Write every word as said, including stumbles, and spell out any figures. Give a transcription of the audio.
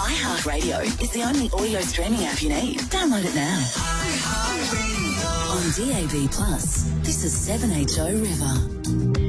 iHeartRadio is the only audio streaming app you need. Download it now. On D A B Plus, this is seven H O River.